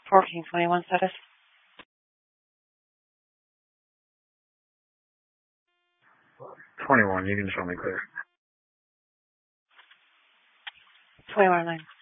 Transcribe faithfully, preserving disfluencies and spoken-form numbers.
fourteen twenty-one status. twenty-one, you can show me clear. twenty-one nine.